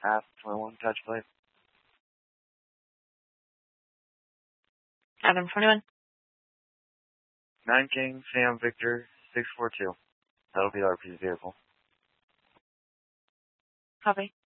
half 21 touch plate. Adam 21. 9 King, Sam Victor, 642. That'll be our RP's vehicle. Copy.